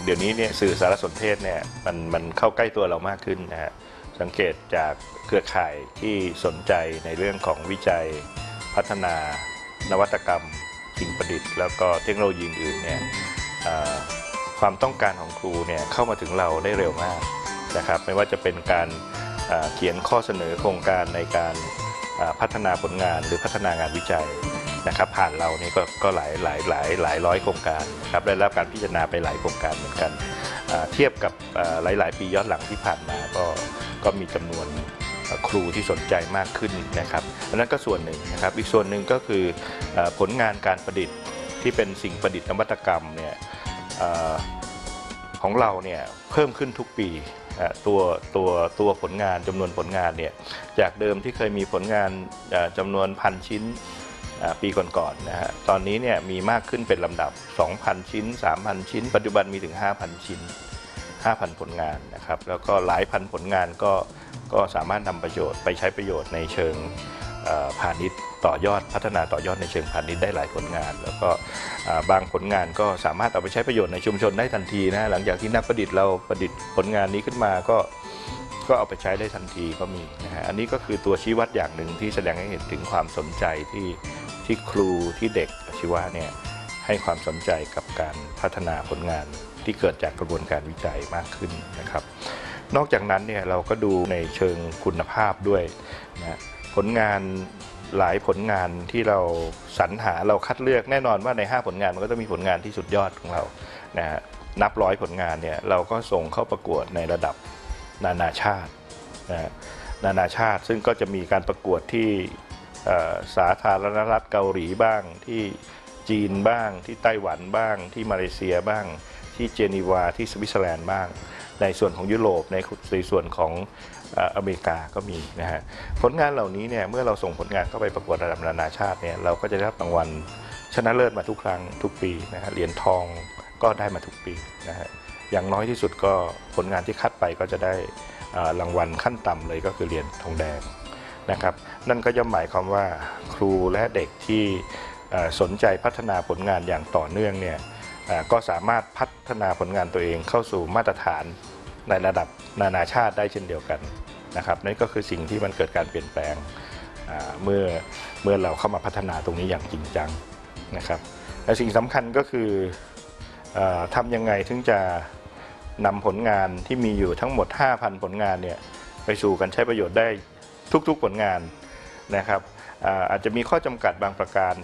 เดี๋ยวนี้เนี่ยสื่อสารสนเทศเนี่ยมันเข้าใกล้ตัวเรามากขึ้นนะฮะสังเกตจากเครือข่ายที่สนใจในเรื่องของวิจัยพัฒนานวัตกรรมสิ่งประดิษฐ์แล้วก็เทคโนโลยีอื่นเนี่ยความต้องการของครูเนี่ยเข้ามาถึงเราได้เร็วมากนะครับไม่ว่าจะเป็นการเขียนข้อเสนอโครงการในการพัฒนาผลงานหรือพัฒนางานวิจัยนะครับผ่านเรานี่ก็หลายร้อยโครงการนะครับได้รับการพิจารณาไปหลายโครงการเหมือนกันเทียบกับหลายปีย้อนหลังที่ผ่านมาก็มีจำนวนครูที่สนใจมากขึ้นนะครับอันนั้นก็ส่วนหนึ่งนะครับอีกส่วนหนึ่งก็คือผลงานการประดิษฐ์ที่เป็นสิ่งประดิษฐ์นวัตกรรมเนี่ยของเราเนี่ยเพิ่มขึ้นทุกปีตัวผลงานจำนวนผลงานเนี่ยจากเดิมที่เคยมีผลงานจำนวน1,000 ชิ้นปีก่อนๆนะฮะตอนนี้เนี่ยมีมากขึ้นเป็นลำดับ 2,000 ชิ้น 3,000 ชิ้นปัจจุบันมีถึง 5,000 ชิ้น 5,000 ผลงานนะครับแล้วก็หลายพันผลงานก็สามารถนำไปใช้ประโยชน์ในเชิงพาณิชย์ต่อยอดพัฒนาต่อยอดในเชิงพาณิชย์ได้หลายผลงานแล้วก็บางผลงานก็สามารถเอาไปใช้ประโยชน์ในชุมชนได้ทันทีนะหลังจากที่นักประดิษฐ์เราประดิษฐ์ผลงานนี้ขึ้นมาก็เอาไปใช้ได้ทันทีก็มีนะฮะอันนี้ก็คือตัวชี้วัดอย่างหนึ่งที่แสดงให้เห็นถึงความสนใจที่ครูที่เด็กอาชีวะเนี่ยให้ความสนใจกับการพัฒนาผลงานที่เกิดจากกระบวนการวิจัยมากขึ้นนะครับนอกจากนั้นเนี่ยเราก็ดูในเชิงคุณภาพด้วยนะผลงานหลายผลงานที่เราสรรหาเราคัดเลือกแน่นอนว่าใน5ผลงานมันก็ต้องมีผลงานที่สุดยอดของเรานะฮะนับร้อยผลงานเนี่ยเราก็ส่งเข้าประกวดในระดับนานาชาตินะนานาชาติซึ่งก็จะมีการประกวดที่สาธารณรัฐเกาหลีบ้างที่จีนบ้างที่ไต้หวันบ้างที่มาเลเซียบ้างที่เจนีวาที่สวิตเซอร์แลนด์บ้างในส่วนของยุโรปในส่วนของอเมริกาก็มีนะฮะผลงานเหล่านี้เนี่ยเมื่อเราส่งผลงานเข้าไปประกวดระดับนานาชาติเนี่ยเราก็จะได้รับรางวัลชนะเลิศมาทุกครั้งทุกปีนะฮะเหรียญทองก็ได้มาทุกปีนะฮะอย่างน้อยที่สุดก็ผลงานที่คัดไปก็จะได้รางวัลขั้นต่ำเลยก็คือเหรียญทองแดงนะครับนั่นก็ย่อมหมายความว่าครูและเด็กที่สนใจพัฒนาผลงานอย่างต่อเนื่องเนี่ยก็สามารถพัฒนาผลงานตัวเองเข้าสู่มาตรฐานในระดับนานาชาติได้เช่นเดียวกันนะครับนั่นก็คือสิ่งที่มันเกิดการเปลี่ยนแปลงเมื่อเราเข้ามาพัฒนาตรงนี้อย่างจริงจังนะครับและสิ่งสำคัญก็คือทำยังไงถึงจะนำผลงานที่มีอยู่ทั้งหมด 5,000 ผลงานเนี่ยไปสู่การใช้ประโยชน์ได้ทุกๆผลงานนะครับอาจจะมีข้อจำกัดบางประการ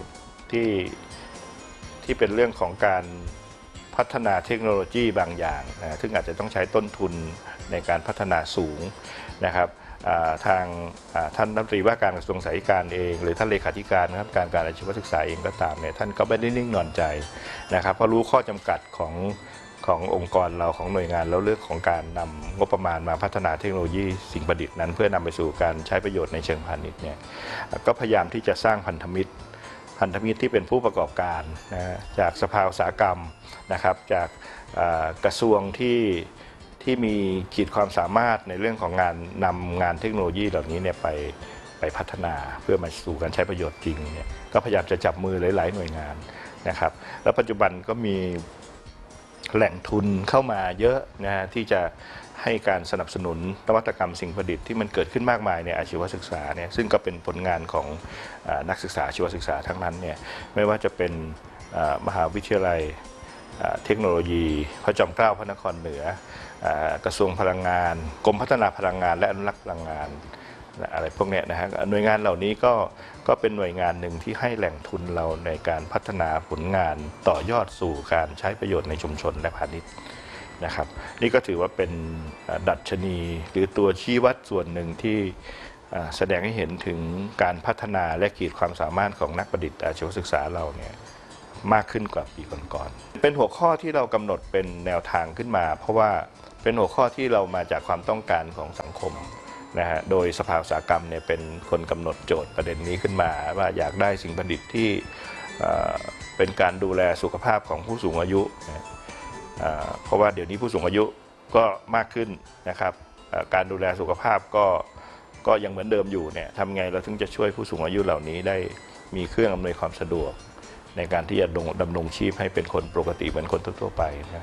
ที่เป็นเรื่องของการพัฒนาเทคโนโลยีบางอย่างนะซึ่งอาจจะต้องใช้ต้นทุนในการพัฒนาสูงนะครับทางท่านรัฐมนตรีว่าการกระทรวงศึกษาธิการเองหรือท่านเลขาธิการนะครับการอาชีวศึกษาเองก็ตามเนี่ยท่านก็ไม่ได้นิ่งนอนใจนะครับเพราะรู้ข้อจำกัดขององค์กรเราของหน่วยงานแล้วเรื่องของการนำงบประมาณมาพัฒนาเทคโนโลยีสิ่งประดิษฐ์นั้นเพื่อนำไปสู่การใช้ประโยชน์ในเชิงพาณิชย์เนี่ยก็พยายามที่จะสร้างพันธมิตรที่เป็นผู้ประกอบการนะจากสภาอุตสาหกรรมนะครับจากกระทรวงที่มีขีดความสามารถในเรื่องของนำงานเทคโนโลยีเหล่านี้เนี่ยไปพัฒนาเพื่อมาสู่การใช้ประโยชน์จริงเนี่ยก็พยายามจะจับมือหลายๆหน่วยงานนะครับแล้วปัจจุบันก็มีแหล่งทุนเข้ามาเยอะนะที่จะให้การสนับสนุนนวัตกรรมสิ่งประดิษฐ์ที่มันเกิดขึ้นมากมายในอาชีวศึกษาเนี่ยซึ่งก็เป็นผลงานของนักศึกษาอาชีวศึกษาทั้งนั้นเนี่ยไม่ว่าจะเป็นมหาวิทยาลัยเทคโนโลยีพระจอมเกล้าพระนครเหนือกระทรวงพลังงานกรมพัฒนาพลังงานและอนุรักษ์พลังงานอะไรพวกนี้นะฮะหน่วยงานเหล่านี้ก็เป็นหน่วยงานหนึ่งที่ให้แหล่งทุนเราในการพัฒนาผลงานต่อยอดสู่การใช้ประโยชน์ในชุมชนและพาณิชย์นะครับนี่ก็ถือว่าเป็นดัชนีหรือตัวชี้วัดส่วนหนึ่งที่แสดงให้เห็นถึงการพัฒนาและขีดความสามารถของนักประดิษฐ์อาชีวศึกษาเราเนี่ยมากขึ้นกว่าปีก่อนๆเป็นหัวข้อที่เรากำหนดเป็นแนวทางขึ้นมาเพราะว่าเป็นหัวข้อที่เรามาจากความต้องการของสังคมนะฮะโดยสภาอุตสาหกรรมเนี่ยเป็นคนกำหนดโจทย์ประเด็นนี้ขึ้นมาว่าอยากได้สิ่งประดิษฐ์ที่เป็นการดูแลสุขภาพของผู้สูงอายุเพราะว่าเดี๋ยวนี้ผู้สูงอายุก็มากขึ้นนะครับการดูแลสุขภาพก็ยังเหมือนเดิมอยู่เนี่ยทำไงเราถึงจะช่วยผู้สูงอายุเหล่านี้ได้มีเครื่องอำนวยความสะดวกในการที่จะดำรงชีพให้เป็นคนปกติเหมือนคนทั่วไปนะ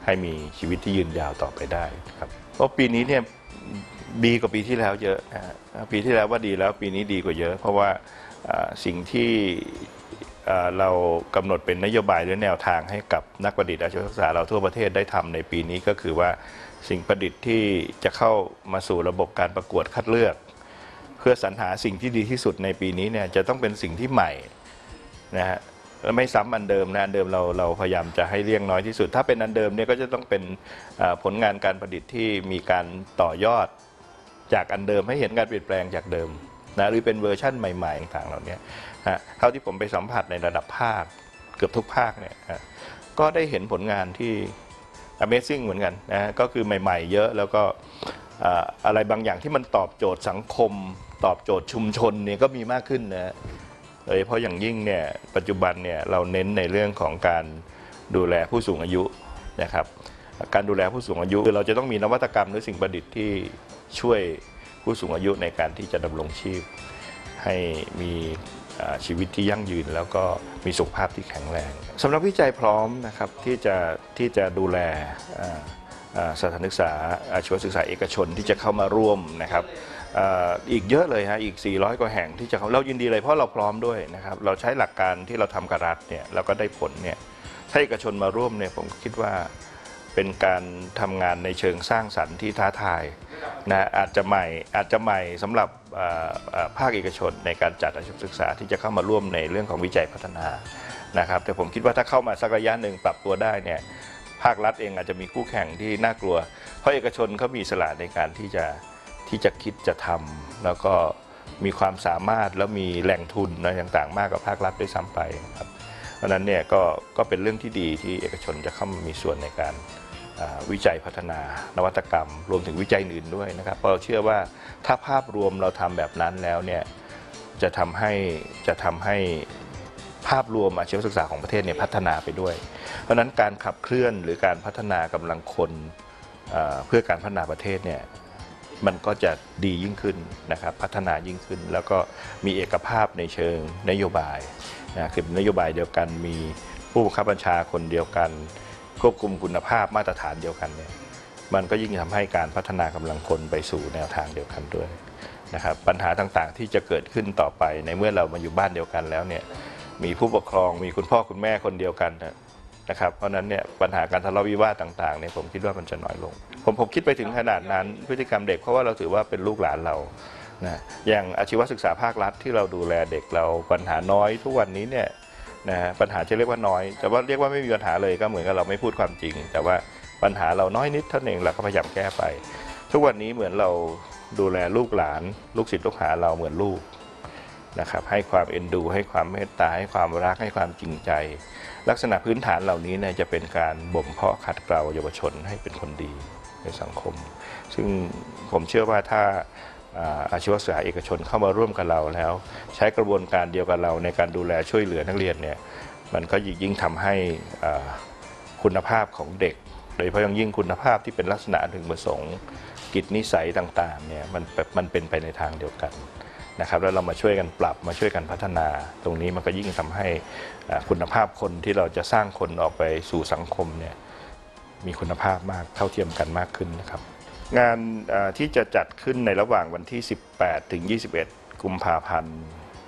ให้มีชีวิตที่ยืนยาวต่อไปได้ครับเพราะปีนี้เนี่ยดีกว่าปีที่แล้วเยอะนะฮะปีที่แล้วว่าดีแล้วปีนี้ดีกว่าเยอะเพราะว่าสิ่งที่เรากำหนดเป็นนโยบายหรือแนวทางให้กับนักประดิษฐ์อาชีวศึกษาเราทั่วประเทศได้ทำในปีนี้ก็คือว่าสิ่งประดิษฐ์ที่จะเข้ามาสู่ระบบการประกวดคัดเลือกเพื่อสรรหาสิ่งที่ดีที่สุดในปีนี้เนี่ยจะต้องเป็นสิ่งที่ใหม่นะฮะไม่ซ้ำอันเดิมนะอันเดิมเราพยายามจะให้เลี่ยงน้อยที่สุดถ้าเป็นอันเดิมเนี่ยก็จะต้องเป็นผลงานการประดิษฐ์ที่มีการต่อยอดจากอันเดิมให้เห็นการเปลี่ยนแปลงจากเดิมนะหรือเป็นเวอร์ชั่นใหม่ๆต่างๆเหล่านี้เท่าที่ผมไปสัมผัสในระดับภาคเกือบทุกภาคเนี่ยก็ได้เห็นผลงานที่ Amazing เหมือนกันนะก็คือใหม่ๆเยอะแล้วก็อะไรบางอย่างที่มันตอบโจทย์สังคมตอบโจทย์ชุมชนเนี่ยก็มีมากขึ้นนะเพราะอย่างยิ่งเนี่ยปัจจุบันเนี่ยเราเน้นในเรื่องของการดูแลผู้สูงอายุนะครับการดูแลผู้สูงอายุคือเราจะต้องมีนวัตกรรมหรือสิ่งประดิษฐ์ที่ช่วยผู้สูงอายุในการที่จะดำรงชีพให้มีชีวิตที่ยั่งยืนแล้วก็มีสุขภาพที่แข็งแรงสำหรับวิจัยพร้อมนะครับที่จะดูแลสถานศึกษาอาชีวศึกษาเอกชนที่จะเข้ามาร่วมนะครับอีกเยอะเลยฮะอีก400 กว่าแห่งที่จะเรายินดีเลยเพราะเราพร้อมด้วยนะครับเราใช้หลักการที่เราทำกับรัฐเนี่ยเราก็ได้ผลเนี่ยถ้าเอกชนมาร่วมเนี่ยผมคิดว่าเป็นการทำงานในเชิงสร้างสรรค์ที่ท้าทายนะอาจจะใหม่สำหรับภาคเอกชนในการจัดอาชีวศึกษาที่จะเข้ามาร่วมในเรื่องของวิจัยพัฒนานะครับแต่ผมคิดว่าถ้าเข้ามาสักระยะหนึ่งปรับตัวได้เนี่ยภาครัฐเองอาจจะมีคู่แข่งที่น่ากลัวเพราะเอกชนเขามีอิสระในการที่จะคิดจะทำแล้วก็มีความสามารถแล้วมีแหล่งทุนอะไรต่างๆมากกว่าภาครัฐด้วยซ้ำไปครับเพราะนั้นเนี่ยก็เป็นเรื่องที่ดีที่เอกชนจะเข้ามามีส่วนในการวิจัยพัฒนานวัตกรรมรวมถึงวิจัยอื่นด้วยนะครับเพราะเราเชื่อว่าถ้าภาพรวมเราทำแบบนั้นแล้วเนี่ยจะทำให้ภาพรวมอาชีวศึกษาของประเทศเนี่ยพัฒนาไปด้วยเพราะนั้นการขับเคลื่อนหรือการพัฒนากำลังคนเพื่อการพัฒนาประเทศเนี่ยมันก็จะดียิ่งขึ้นนะครับพัฒนายิ่งขึ้นแล้วก็มีเอกภาพในเชิงนโยบายนะคือนโยบายเดียวกันมีผู้บังคับบัญชาคนเดียวกันควบคุมคุณภาพมาตรฐานเดียวกันเนี่ยมันก็ยิ่งทำให้การพัฒนากำลังคนไปสู่แนวทางเดียวกันด้วยนะครับปัญหาต่างๆที่จะเกิดขึ้นต่อไปในเมื่อเรามาอยู่บ้านเดียวกันแล้วเนี่ยมีผู้ปกครองมีคุณพ่อคุณแม่คนเดียวกันนะครับเพราะนั้นเนี่ยปัญหาการทะเลาะวิวาทต่างๆเนี่ยผมคิดว่ามันจะน้อยลงผมคิดไปถึงขนาดนั้นพฤติกรรมเด็กเพราะว่าเราถือว่าเป็นลูกหลานเรานะอย่างอาชีวศึกษาภาครัฐที่เราดูแลเด็กเราปัญหาน้อยทุกวันนี้เนี่ยนะปัญหาจะเรียกว่าน้อยแต่ว่าเรียกว่าไม่มีปัญหาเลยก็เหมือนกับเราไม่พูดความจริงแต่ว่าปัญหาเราน้อยนิดเท่านั้นเองเราก็พยายามแก้ไปทุกวันนี้เหมือนเราดูแลลูกหลานลูกศิษย์ลูกหาเราเหมือนลูกนะครับให้ความเอ็นดูให้ความเมตตาให้ความรักให้ความจริงใจลักษณะพื้นฐานเหล่านี้เนี่ยจะเป็นการบ่มเพาะขัดเกลาเยาวชนให้เป็นคนดีในสังคมซึ่งผมเชื่อว่าถ้าอาชีวศึกษาเอกชนเข้ามาร่วมกับเราแล้วใช้กระบวนการเดียวกับเราในการดูแลช่วยเหลือนักเรียนเนี่ยมันก็ยิ่งทำให้คุณภาพของเด็กโดยเฉพาะยิ่งคุณภาพที่เป็นลักษณะพึงประสงค์กิจนิสัยต่างๆเนี่ยมันเป็นไปในทางเดียวกันนะครับแล้วเรามาช่วยกันปรับมาช่วยกันพัฒนาตรงนี้มันก็ยิ่งทำให้คุณภาพคนที่เราจะสร้างคนออกไปสู่สังคมเนี่ยมีคุณภาพมากเท่าเทียมกันมากขึ้นนะครับงานที่จะจัดขึ้นในระหว่างวันที่18ถึง21กุมภาพันธ์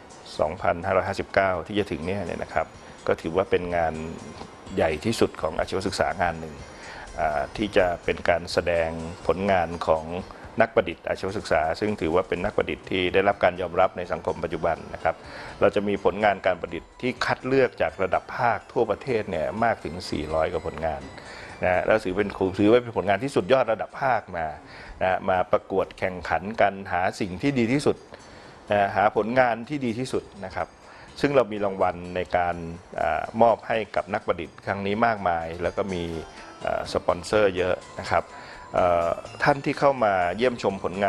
2559ที่จะถึงเนี่ยนะครับก็ถือว่าเป็นงานใหญ่ที่สุดของอาชีวศึกษางานหนึ่งที่จะเป็นการแสดงผลงานของนักประดิษฐ์อาชีวศึกษาซึ่งถือว่าเป็นนักประดิษฐ์ที่ได้รับการยอมรับในสังคมปัจจุบันนะครับเราจะมีผลงานการประดิษฐ์ที่คัดเลือกจากระดับภาคทั่วประเทศเนี่ยมากถึง400 กว่าผลงานนะแล้วถือว่าเป็นผลงานที่สุดยอดระดับภาคมาประกวดแข่งขันกันหาสิ่งที่ดีที่สุดหาผลงานที่ดีที่สุดนะครับซึ่งเรามีรางวัลในการมอบให้กับนักประดิษฐ์ครั้งนี้มากมายแล้วก็มีสปอนเซอร์เยอะนะครับท่านที่เข้ามาเยี่ยมชมผลงาน